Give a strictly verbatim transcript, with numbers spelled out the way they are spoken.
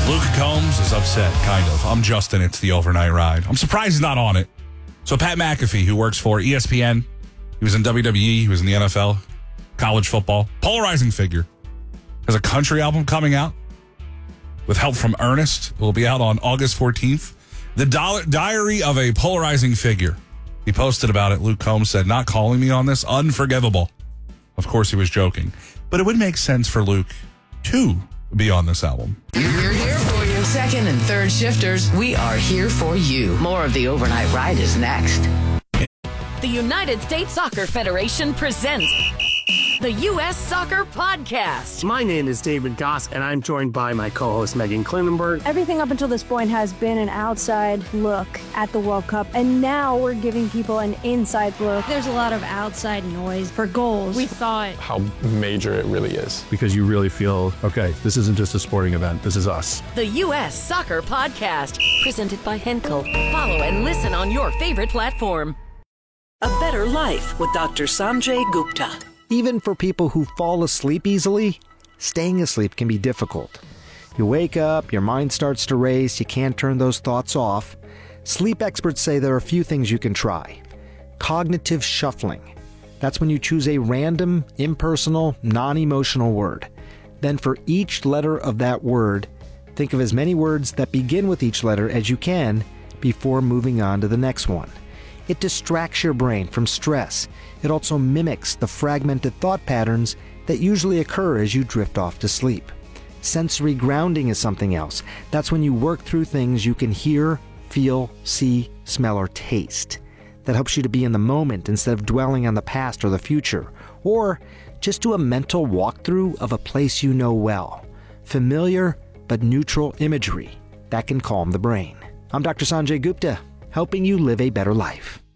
Luke Combs is upset, kind of. I'm just in It's the Overnight Ride. I'm surprised he's not on it. So Pat McAfee, who works for E S P N, he was in W W E, he was in the N F L, college football, polarizing figure, has a country album coming out with help from Ernest. It will be out on August fourteenth. The Dollar Diary of a Polarizing Figure. He posted about it. Luke Combs said, not calling me on this, unforgivable. Of course, he was joking. But it would make sense for Luke to be on this album. We're here for you. Second and third shifters, we are here for you. More of the Overnight Ride is next. The United States Soccer Federation presents the U S Soccer Podcast. My name is David Goss, and I'm joined by my co-host Megan Klinenberg. Everything up until this point has been an outside look at the World Cup, and now we're giving people an inside look. There's a lot of outside noise for goals. We thought how major it really is. Because you really feel, okay, this isn't just a sporting event, this is us. The U S Soccer Podcast, presented by Henkel. Follow and listen on your favorite platform. A Better Life with Doctor Sanjay Gupta. Even for people who fall asleep easily, staying asleep can be difficult. You wake up, your mind starts to race, you can't turn those thoughts off. Sleep experts say there are a few things you can try. Cognitive shuffling. That's when you choose a random, impersonal, non-emotional word. Then for each letter of that word, think of as many words that begin with each letter as you can before moving on to the next one. It distracts your brain from stress. It also mimics the fragmented thought patterns that usually occur as you drift off to sleep. Sensory grounding is something else. That's when you work through things you can hear, feel, see, smell, or taste. That helps you to be in the moment instead of dwelling on the past or the future. Or just do a mental walkthrough of a place you know well. Familiar but neutral imagery that can calm the brain. I'm Doctor Sanjay Gupta, helping you live a better life.